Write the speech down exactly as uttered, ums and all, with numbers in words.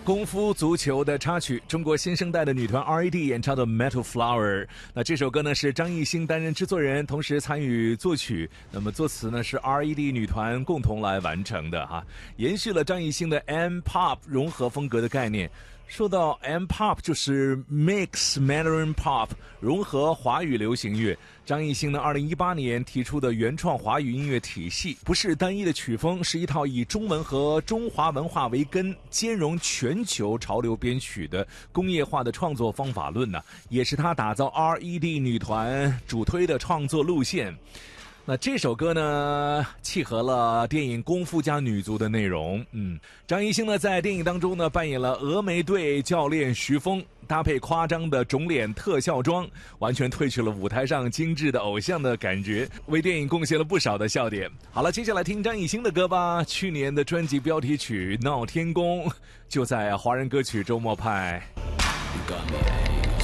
功夫足球的插曲，中国新生代的女团 R E D 演唱的 Metal Flower。 那这首歌呢是张艺兴担任制作人，同时参与作曲，那么作词呢是 R E D 女团共同来完成的哈，延续了张艺兴的 M-pop 融合风格的概念。说到 M-pop 就是 Mix Mandarin Pop， 融合华语流行乐。张艺兴呢二零一八年提出的原创华语音乐体系，不是单一的曲风，是一套以中文和中华文化为根，兼容全球潮流编曲的工业化的创作方法论呢，也是他打造 R E D 女团主推的创作路线。那这首歌呢，契合了电影《功夫》加女足的内容。嗯，张艺兴呢在电影当中呢扮演了峨眉队教练徐峰，搭配夸张的肿脸特效妆，完全褪去了舞台上精致的偶像的感觉，为电影贡献了不少的笑点。好了，接下来听张艺兴的歌吧。去年的专辑标题曲《闹天宫》就在华人歌曲周末派。